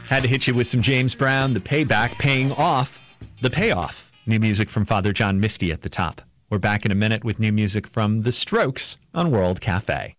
Had to hit you with some James Brown, The Payback, paying off the payoff. New music from Father John Misty at the top. We're back in a minute with new music from The Strokes on World Cafe.